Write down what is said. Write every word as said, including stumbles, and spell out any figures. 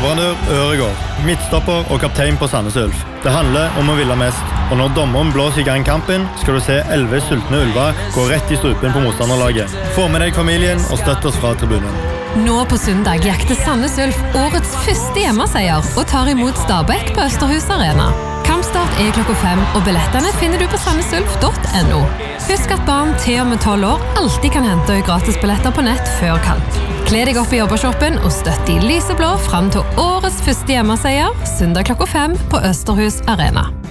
Gulbrandør Øregård, midtstopper og kaptein på Sandnes Ulf. Det handler om å ville mest, og når dommeren blåser i gang kampen, skal du se elleve sultne ulver gå rett i strupen på motstanderlaget. Få med deg familien og støtt oss fra tribunen. Nå på søndag jakter Sandnes Ulf årets første hjemmeseier og tar imot Stabæk på Østerhus Arena. Kampstart er klokka fem, og billettene finner du på sandnesulf punktum no. Husk at barn til og med tolv år alltid kan hente gratisbilletter på nett før kamp. Kle deg opp i jobbershoppen og støtt de lyseblå fram til årets første hjemmeseier, søndag klokka fem på Østerhus Arena.